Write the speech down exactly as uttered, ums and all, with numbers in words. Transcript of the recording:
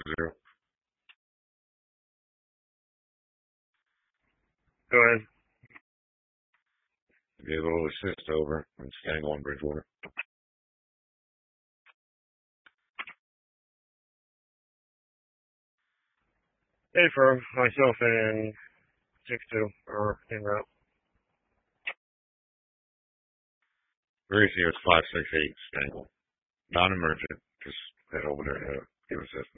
zero. Go ahead. Give a little assist over and Stangle on Bridgewater. Hey, for myself and six two or in route. Mauricio, it's five six eight Stangle. Non-emergent. Just head over there to give assist.